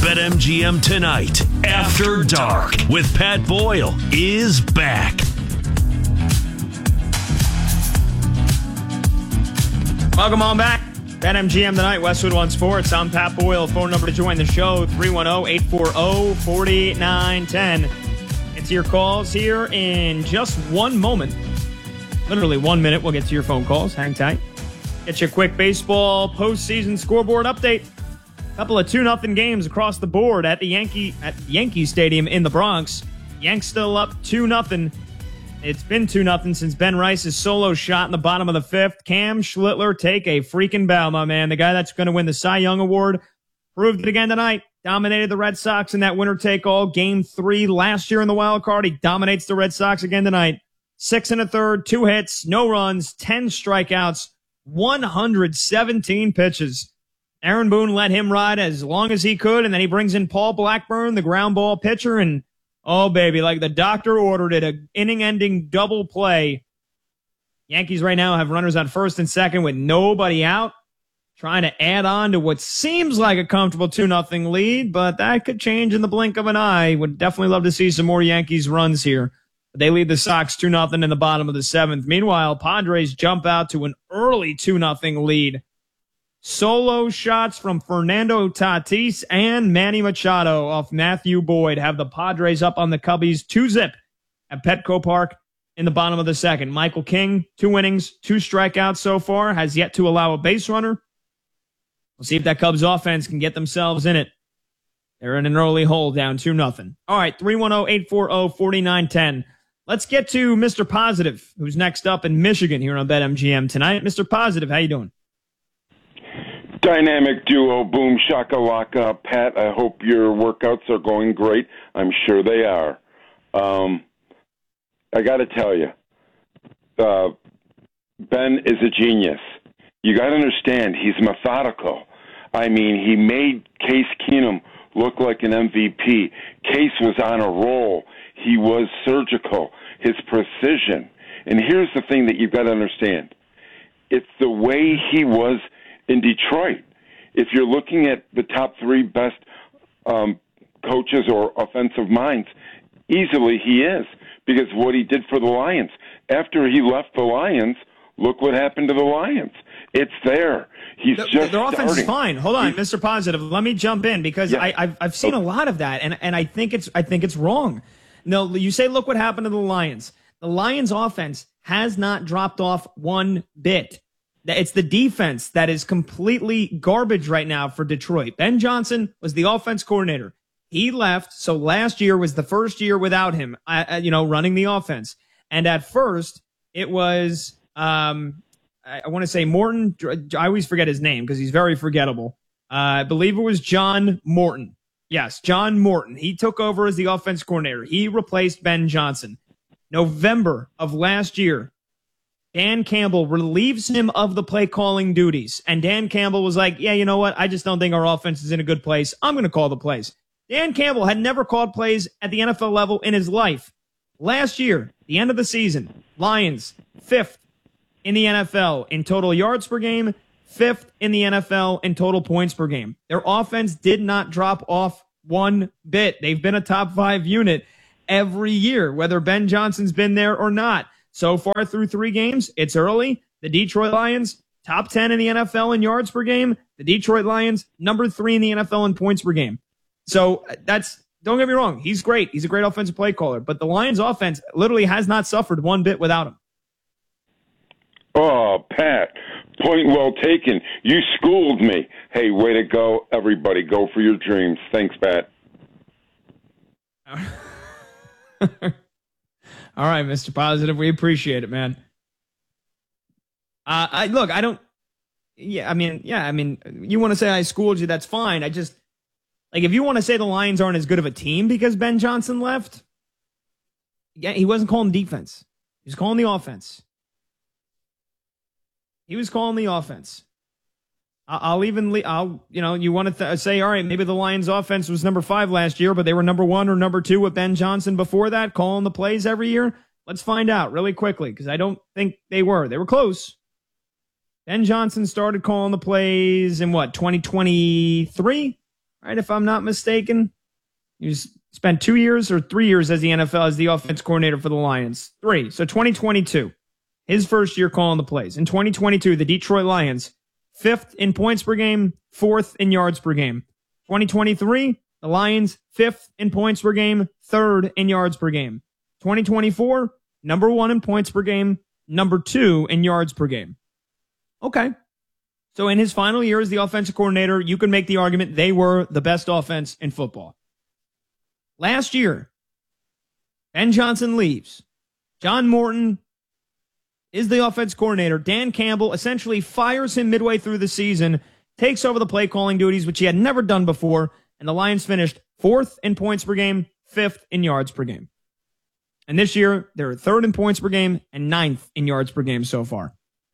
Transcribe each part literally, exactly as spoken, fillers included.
BetMGM Tonight, After Dark, with Pat Boyle, is back. Welcome on back. BetMGM Tonight, Westwood One Sports. I'm Pat Boyle. Phone number to join the show, three one zero, eight four zero, four nine one zero. It's your calls here in just one moment. Literally one minute. We'll get to your phone calls. Hang tight. Get you a quick baseball postseason scoreboard update. Couple of two nothing games across the board at the Yankee at Yankee Stadium in the Bronx. Yanks still up two nothing. It's been two nothing since Ben Rice's solo shot in the bottom of the fifth. Cam Schlittler, take a freaking bow, my man. The guy that's going to win the Cy Young Award proved it again tonight. Dominated the Red Sox in that winner-take-all game three last year in the wild card. He dominates the Red Sox again tonight. Six and a third, two hits, no runs, ten strikeouts, one hundred seventeen pitches. Aaron Boone let him ride as long as he could, and then he brings in Paul Blackburn, the ground ball pitcher, and oh, baby, like the doctor ordered it, an inning-ending double play. Yankees right now have runners on first and second with nobody out, trying to add on to what seems like a comfortable two nothing lead, but that could change in the blink of an eye. Would definitely love to see some more Yankees runs here. They lead the Sox two nothing in the bottom of the seventh. Meanwhile, Padres jump out to an early two nothing lead. Solo shots from Fernando Tatis and Manny Machado off Matthew Boyd have the Padres up on the Cubbies two zip at Petco Park in the bottom of the second. Michael King, two innings, two strikeouts so far, has yet to allow a base runner. We'll see if that Cubs offense can get themselves in it. They're in an early hole down two nothing. All right, three one zero, eight four zero, four nine one zero. Let's get to Mister Positive, who's next up in Michigan here on BetMGM tonight. Mister Positive, how you doing? Dynamic duo, boom shakalaka. Pat, I hope your workouts are going great. I'm sure they are. Um, I got to tell you, uh, Ben is a genius. You got to understand, he's methodical. I mean, he made Case Keenum look like an M V P. Case was on a roll. He was surgical, his precision. And here's the thing that you've got to understand. It's the way he was in Detroit. If you're looking at the top three best um, coaches or offensive minds, easily he is, because what he did for the Lions. After he left the Lions, look what happened to the Lions. It's there. He's the, just Their offense starting. is fine. Hold on, He's, Mister Positive. Let me jump in because yeah. I, I've I've seen okay. a lot of that, and and I think it's I think it's wrong. No, you say look what happened to the Lions. The Lions' offense has not dropped off one bit. It's the defense that is completely garbage right now for Detroit. Ben Johnson was the offense coordinator. He left, so last year was the first year without him, uh, you know, running the offense. And at first, it was, um, I, I want to say Morton. I always forget his name because he's very forgettable. Uh, I believe it was John Morton. Yes, John Morton. He took over as the offense coordinator. He replaced Ben Johnson. November of last year, Dan Campbell relieves him of the play calling duties. And Dan Campbell was like, yeah, you know what? I just don't think our offense is in a good place. I'm going to call the plays. Dan Campbell had never called plays at the N F L level in his life. Last year, the end of the season, Lions, fifth in the N F L in total yards per game, fifth in the N F L in total points per game. Their offense did not drop off one bit. They've been a top five unit every year, whether Ben Johnson's been there or not. So far through three games, it's early. The Detroit Lions, top ten in the N F L in yards per game. The Detroit Lions, number three in the N F L in points per game. So that's, don't get me wrong, he's great. He's a great offensive play caller. But the Lions offense literally has not suffered one bit without him. Oh, Pat, point well taken. You schooled me. Hey, way to go, everybody. Go for your dreams. Thanks, Pat. All right, Mister Positive, we appreciate it, man. Uh, I look, I don't. Yeah, I mean, yeah, I mean, you want to say I schooled you? That's fine. I just like if you want to say the Lions aren't as good of a team because Ben Johnson left. Yeah, he wasn't calling defense. He was calling the offense. He was calling the offense. I'll even, I'll, you know, you want to th- say, all right, maybe the Lions offense was number five last year, but they were number one or number two with Ben Johnson before that, calling the plays every year. Let's find out really quickly, because I don't think they were. They were close. Ben Johnson started calling the plays in what, twenty twenty-three? right? If I'm not mistaken. He spent two years or three years as the N F L as the offense coordinator for the Lions. Three. So twenty twenty-two, his first year calling the plays. In twenty twenty-two, the Detroit Lions, fifth in points per game, fourth in yards per game. twenty twenty-three, the Lions, fifth in points per game, third in yards per game. twenty twenty-four, number one in points per game, number two in yards per game. Okay. So in his final year as the offensive coordinator, you can make the argument they were the best offense in football. Last year, Ben Johnson leaves. John Morton is the offense coordinator. Dan Campbell essentially fires him midway through the season, takes over the play calling duties, which he had never done before, and the Lions finished fourth in points per game, fifth in yards per game. And this year, they're third in points per game and ninth in yards per game so far.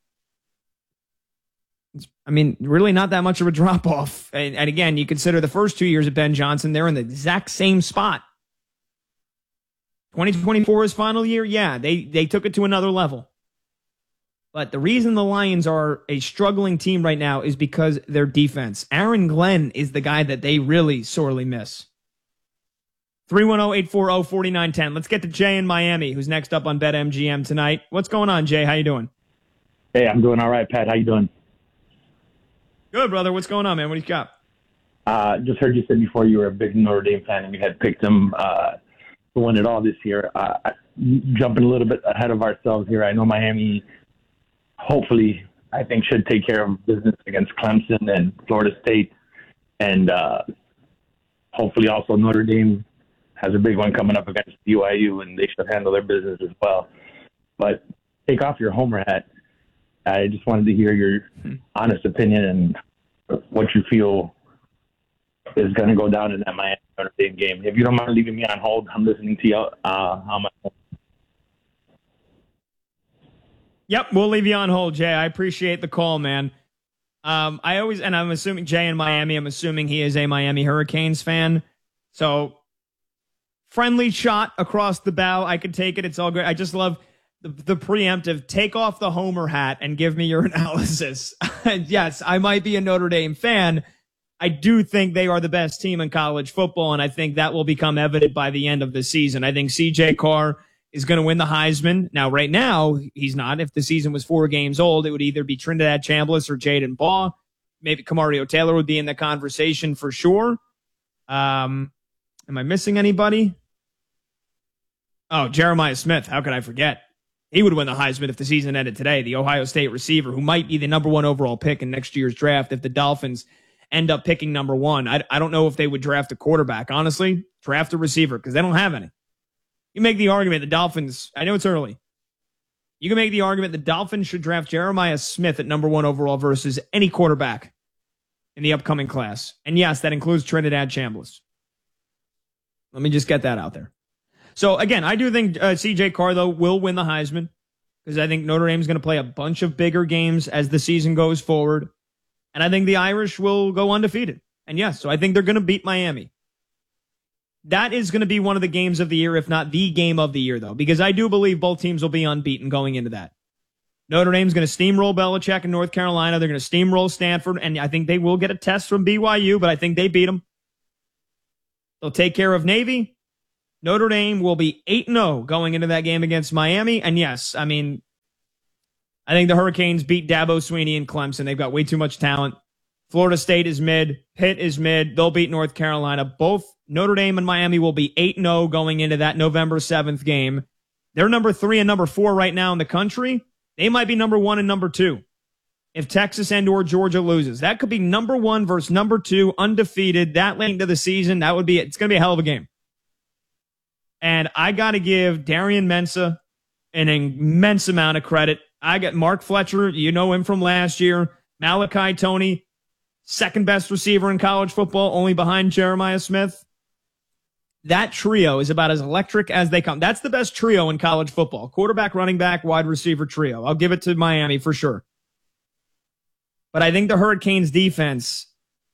I mean, really not that much of a drop-off. And, and again, you consider the first two years of Ben Johnson, they're in the exact same spot. twenty twenty-four is final year, yeah, they, they took it to another level. But the reason the Lions are a struggling team right now is because their defense. Aaron Glenn is the guy that they really sorely miss. three one zero, eight four zero, four nine one zero. Let's get to Jay in Miami, who's next up on BetMGM tonight. What's going on, Jay? How you doing? Hey, I'm doing all right, Pat. How you doing? Good, brother. What's going on, man? What do you got? Uh, just heard you said before you were a big Notre Dame fan and you had picked them uh, to win it all this year. Uh, jumping a little bit ahead of ourselves here, I know Miami, hopefully, I think should take care of business against Clemson and Florida State, and uh, hopefully also Notre Dame has a big one coming up against B Y U, and they should handle their business as well. But take off your homer hat. I just wanted to hear your honest opinion and what you feel is going to go down in that Miami Notre Dame game. If you don't mind leaving me on hold, I'm listening to you. Uh, on my Yep, we'll leave you on hold, Jay. I appreciate the call, man. Um, I always, and I'm assuming Jay in Miami, I'm assuming he is a Miami Hurricanes fan. So, friendly shot across the bow. I could take it. It's all good. I just love the, the preemptive, take off the homer hat and give me your analysis. Yes, I might be a Notre Dame fan. I do think they are the best team in college football, and I think that will become evident by the end of the season. I think C J Carr is going to win the Heisman. Now, right now, he's not. If the season was four games old, it would either be Trinidad Chambliss or Jaden Baugh. Maybe Kamario Taylor would be in the conversation for sure. Um, am I missing anybody? Oh, Jeremiah Smith. How could I forget? He would win the Heisman if the season ended today. The Ohio State receiver who might be the number one overall pick in next year's draft if the Dolphins end up picking number one. I, I don't know if they would draft a quarterback. Honestly, draft a receiver because they don't have any. You make the argument the Dolphins, I know it's early. You can make the argument the Dolphins should draft Jeremiah Smith at number one overall versus any quarterback in the upcoming class. And yes, that includes Trinidad Chambliss. Let me just get that out there. So again, I do think uh, C J Carr, though, will win the Heisman because I think Notre Dame is going to play a bunch of bigger games as the season goes forward. And I think the Irish will go undefeated. And yes, so I think they're going to beat Miami. That is going to be one of the games of the year, if not the game of the year, though, because I do believe both teams will be unbeaten going into that. Notre Dame's going to steamroll Belichick in North Carolina. They're going to steamroll Stanford, and I think they will get a test from B Y U, but I think they beat them. They'll take care of Navy. Notre Dame will be eight and oh going into that game against Miami. And yes, I mean, I think the Hurricanes beat Dabo Swinney and Clemson. They've got way too much talent. Florida State is mid. Pitt is mid. They'll beat North Carolina. Both Notre Dame and Miami will be eight and oh going into that November seventh game. They're number three and number four right now in the country. They might be number one and number two if Texas and or Georgia loses. That could be number one versus number two, undefeated. That late into the season, that would be it's going to be a hell of a game. And I got to give Darian Mensah an immense amount of credit. I got Mark Fletcher. You know him from last year. Malachi Toney, second best receiver in college football, only behind Jeremiah Smith. That trio is about as electric as they come. That's the best trio in college football. Quarterback, running back, wide receiver trio. I'll give it to Miami for sure. But I think the Hurricanes defense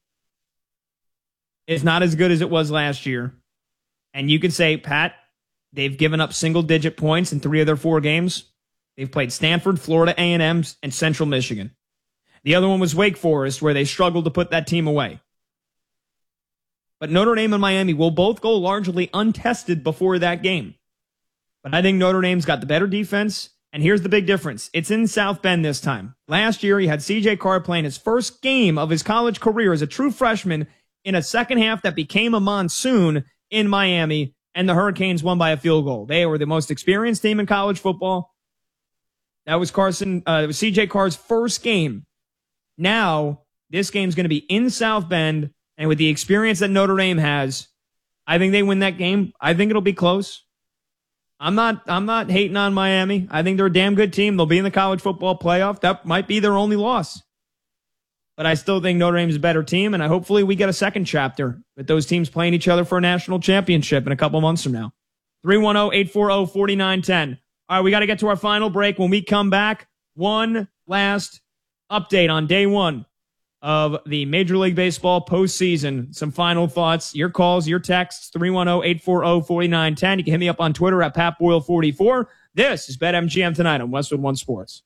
is not as good as it was last year. And you could say, Pat, they've given up single-digit points in three of their four games. They've played Stanford, Florida A and M, and Central Michigan. The other one was Wake Forest, where they struggled to put that team away. But Notre Dame and Miami will both go largely untested before that game. But I think Notre Dame's got the better defense. And here's the big difference. It's in South Bend this time. Last year, he had C J Carr playing his first game of his college career as a true freshman in a second half that became a monsoon in Miami, and the Hurricanes won by a field goal. They were the most experienced team in college football. That was Carson, uh, it was C J Carr's first game. Now, this game's going to be in South Bend, and with the experience that Notre Dame has, I think they win that game. I think it'll be close. I'm not I'm not hating on Miami. I think they're a damn good team. They'll be in the college football playoff. That might be their only loss. But I still think Notre Dame's a better team, and I hopefully we get a second chapter with those teams playing each other for a national championship in a couple months from now. three one zero, eight four zero, four nine one zero. All right, we got to get to our final break. When we come back, one last update on day one of the Major League Baseball postseason. Some final thoughts, your calls, your texts, three one zero, eight four zero, four nine one zero. You can hit me up on Twitter at Pat Boyle forty-four. This is BetMGM Tonight on Westwood One Sports.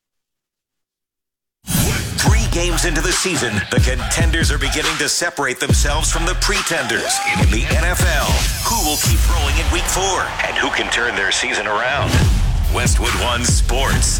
Three games into the season, the contenders are beginning to separate themselves from the pretenders. In the N F L, who will keep rolling in week four and who can turn their season around? Westwood One Sports.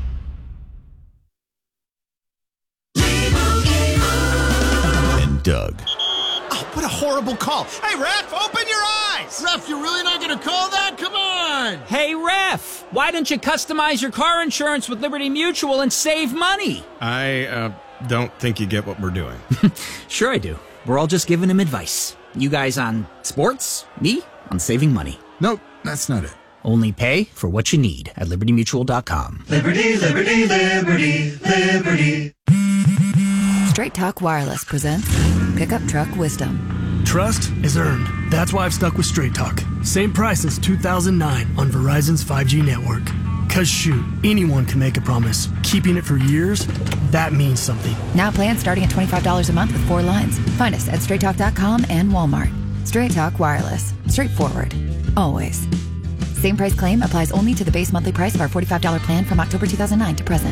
And Doug. Oh, what a horrible call. Hey, ref, open your eyes. Ref, you're really not going to call that? Come on. Hey, ref, why don't you customize your car insurance with Liberty Mutual and save money? I uh, don't think you get what we're doing. Sure I do. We're all just giving him advice. You guys on sports, me on saving money. Nope, that's not it. Only pay for what you need at liberty mutual dot com. Liberty, liberty, liberty, liberty. Straight Talk Wireless presents Pickup Truck Wisdom. Trust is earned. That's why I've stuck with Straight Talk. Same price since two thousand nine on Verizon's five G network. Cause shoot, anyone can make a promise. Keeping it for years, that means something. Now plans starting at twenty-five dollars a month with four lines. Find us at straight talk dot com and Walmart. Straight Talk Wireless. Straightforward. Always. Same price claim applies only to the base monthly price of our forty-five dollars plan from October two thousand nine to present.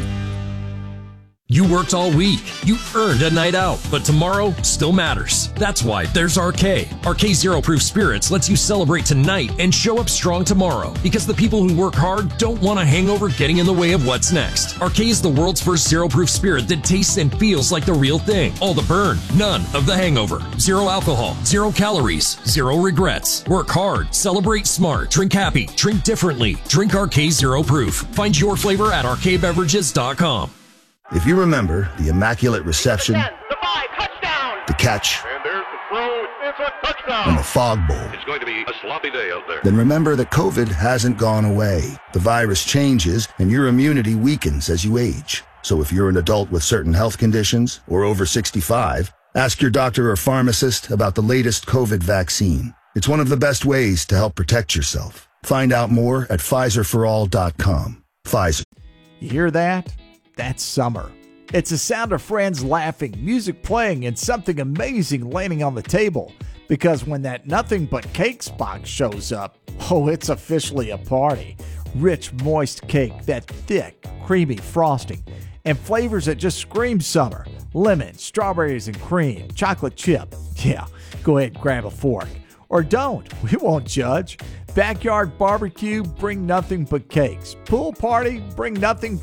You worked all week. You earned a night out, but tomorrow still matters. That's why there's R K. R K Zero Proof Spirits lets you celebrate tonight and show up strong tomorrow, because the people who work hard don't want a hangover getting in the way of what's next. R K is the world's first zero proof spirit that tastes and feels like the real thing. All the burn, none of the hangover. Zero alcohol, zero calories, zero regrets. Work hard, celebrate smart, drink happy, drink differently. Drink R K Zero Proof. Find your flavor at R K beverages dot com. If you remember the immaculate reception, the five, touchdown, the catch, and there's the throw, it's a touchdown, and the fog bowl, it's going to be a sloppy day out there. Then remember that COVID hasn't gone away. The virus changes, and your immunity weakens as you age. So if you're an adult with certain health conditions or over sixty-five, ask your doctor or pharmacist about the latest COVID vaccine. It's one of the best ways to help protect yourself. Find out more at Pfizer for all dot com. Pfizer. You hear that? That's summer. It's the sound of friends laughing, music playing, and something amazing landing on the table. Because when that Nothing But Cakes box shows up, oh, it's officially a party. Rich, moist cake, that thick, creamy frosting, and flavors that just scream summer. Lemon, strawberries and cream, chocolate chip. Yeah, go ahead and grab a fork. Or don't, we won't judge. Backyard barbecue, bring Nothing But Cakes. Pool party, bring Nothing